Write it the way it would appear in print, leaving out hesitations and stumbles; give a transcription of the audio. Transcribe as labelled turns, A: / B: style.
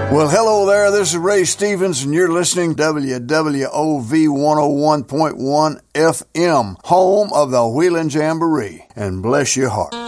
A: Well, hello there. This is Ray Stevens, and you're listening to WWOV 101.1 FM, home of the Wheeling Jamboree. And bless your heart.